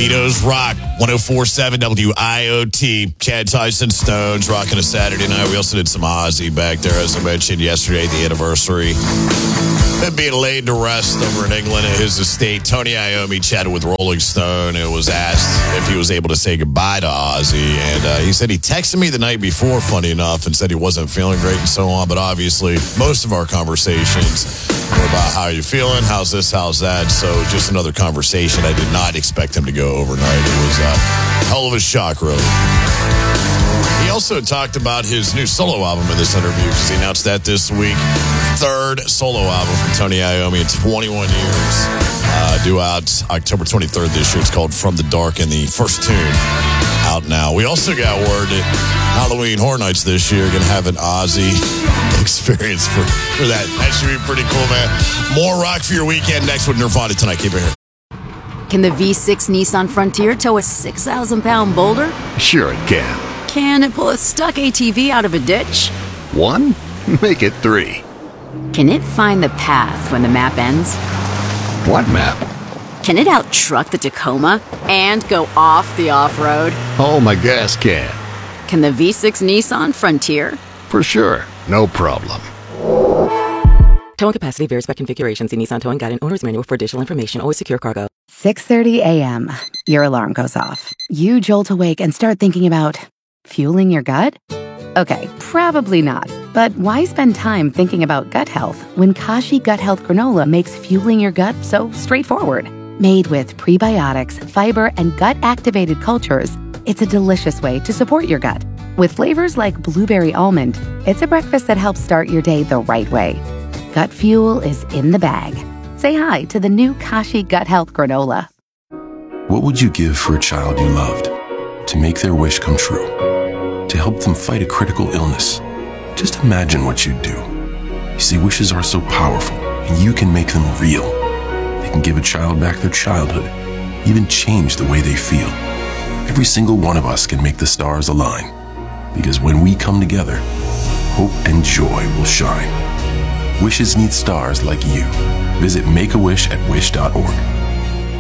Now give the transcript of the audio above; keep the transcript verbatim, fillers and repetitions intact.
Toledo's Rock, one oh four point seven W I O T. Chad Tyson, Stones, rocking a Saturday night. We also did some Ozzy back there, as I mentioned yesterday, the anniversary. Then being laid to rest over in England at his estate. Tony Iommi chatted with Rolling Stone and was asked if he was able to say goodbye to Ozzy. And uh, he said he texted me the night before, funny enough, and said he wasn't feeling great and so on. But obviously, most of our conversations were about how you feeling, how's this, how's that. So just another conversation. I did not expect him to go overnight. It was a hell of a shock, really. He also talked about his new solo album in this interview because he announced that this week. Third solo album from Tony Iommi in twenty-one years. Uh, due out October twenty-third this year. It's called From the Dark, and the first tune out now. We also got word that Halloween Horror Nights this year are going to have an Ozzy experience for, for that. That should be pretty cool, man. More rock for your weekend next with Nirvana tonight. Keep it here. Can the V six Nissan Frontier tow a six thousand pound boulder? Sure it can. Can it pull a stuck A T V out of a ditch? One? Make it three. Can it find the path when the map ends? What map? Can it out-truck the Tacoma and go off the off-road? Oh, my gas can. Can the V six Nissan Frontier? For sure. No problem. Towing capacity varies by configuration. See Nissan Towing Guide and Owner's Manual for additional information. Always secure cargo. six thirty a.m. Your alarm goes off. You jolt awake and start thinking about fueling your gut? Okay, probably not. But why spend time thinking about gut health when Kashi Gut Health Granola makes fueling your gut so straightforward? Made with prebiotics, fiber, and gut-activated cultures, it's a delicious way to support your gut. With flavors like blueberry almond, it's a breakfast that helps start your day the right way. Gut fuel is in the bag. Say hi to the new Kashi Gut Health Granola. What would you give for a child you loved? To make their wish come true? To help them fight a critical illness? Just imagine what you'd do. You see, wishes are so powerful, and you can make them real. They can give a child back their childhood, even change the way they feel. Every single one of us can make the stars align, because when we come together, hope and joy will shine. Wishes need stars like you. Visit Make A Wish at wish dot org.